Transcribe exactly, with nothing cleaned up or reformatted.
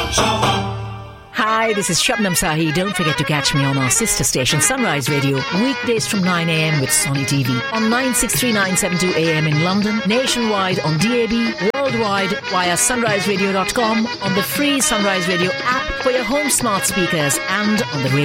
Hi, this is Shabnam Sahi. Don't forget to catch me on our sister station, Sunrise Radio, weekdays from nine a.m. with Sonny T V on nine six three nine seven two A M in London, nationwide on D A B, worldwide via sunrise radio dot com, on the free Sunrise Radio app for your home smart speakers, and on the radio.